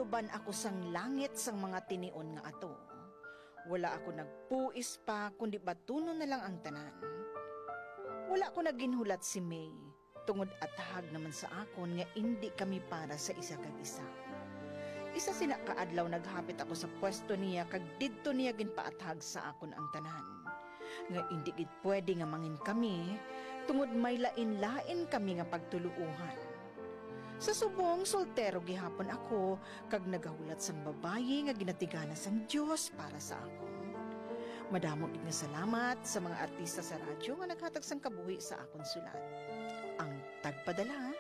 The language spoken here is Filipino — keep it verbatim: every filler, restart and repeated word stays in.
uban ako sang langit sang mga tinion nga ato. Wala ako nagpuis pa, kundi batuno na lang ang tanan. Wala ko naginhulat si May, tungod atahag naman sa akon nga hindi kami para sa isa kag isa. Isa sina kaadlaw naghapit ako sa pwesto niya kag didto niya ginpaathag sa akon ang tanan. Nga hindi gid pwede nga mangin kami, tungod may lain-lain kami nga pagtuluuhan. Sa subong, soltero gihapon ako, kag nagahulat sang babayi nga ginatigana sang Dios para sa akon. Madamo gid nga salamat sa mga artista sa radyo nga naghatag sang kabuhi sa akon sulat. Ang tagpadala,